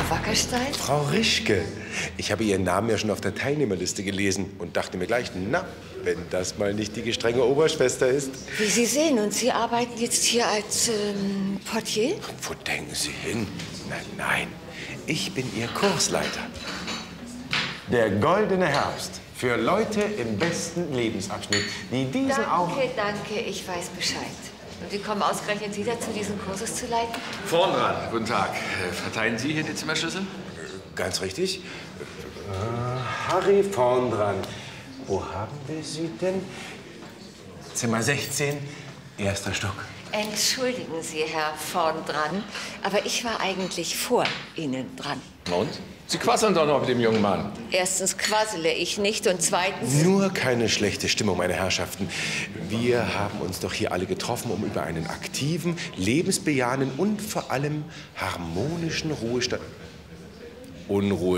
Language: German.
Wackerstein? Frau Rischke. Ich habe Ihren Namen ja schon auf der Teilnehmerliste gelesen und dachte mir gleich, na, wenn das mal nicht die gestrenge Oberschwester ist. Wie Sie sehen, und Sie arbeiten jetzt hier als Portier? Wo denken Sie hin? Nein, nein, ich bin Ihr Kursleiter. Der goldene Herbst für Leute im besten Lebensabschnitt, die diesen auch... Danke, ich weiß Bescheid. Und wie kommen ausgerechnet Sie dazu, diesen Kurses zu leiten? Vorn dran. Guten Tag. Verteilen Sie hier die Zimmerschlüssel? Ganz richtig. Harry vorn dran. Wo haben wir Sie denn? Zimmer 16, erster Stock. Entschuldigen Sie, Herr vorn dran, aber ich war eigentlich vor Ihnen dran. Und? Sie quasseln doch noch mit dem jungen Mann. Erstens quassele ich nicht und zweitens... Nur keine schlechte Stimmung, meine Herrschaften. Wir haben uns doch hier alle getroffen, um über einen aktiven, lebensbejahenden und vor allem harmonischen Ruhestand...